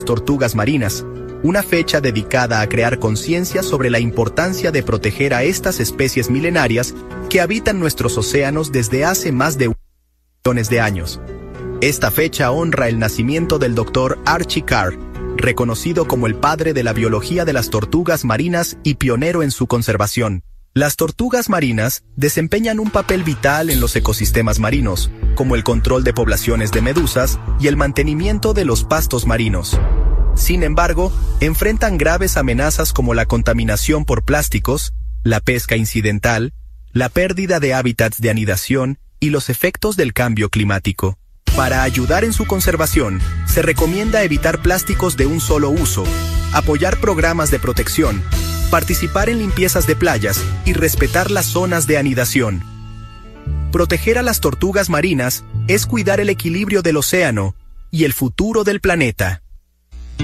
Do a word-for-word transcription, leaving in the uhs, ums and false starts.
Tortugas marinas, una fecha dedicada a crear conciencia sobre la importancia de proteger a estas especies milenarias que habitan nuestros océanos desde hace más de millones de años. Esta fecha honra el nacimiento del doctor Archie Carr, reconocido como el padre de la biología de las tortugas marinas y pionero en su conservación. Las tortugas marinas desempeñan un papel vital en los ecosistemas marinos, como el control de poblaciones de medusas y el mantenimiento de los pastos marinos. Sin embargo, enfrentan graves amenazas como la contaminación por plásticos, la pesca incidental, la pérdida de hábitats de anidación y los efectos del cambio climático. Para ayudar en su conservación, se recomienda evitar plásticos de un solo uso, apoyar programas de protección, participar en limpiezas de playas y respetar las zonas de anidación. Proteger a las tortugas marinas es cuidar el equilibrio del océano y el futuro del planeta.